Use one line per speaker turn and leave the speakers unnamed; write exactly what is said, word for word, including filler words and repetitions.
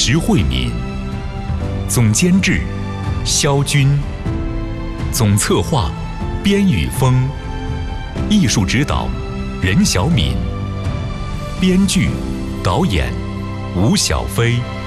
石慧敏，总监制肖军，总策划边雨峰，艺术指导任小敏，编剧导演吴小飞。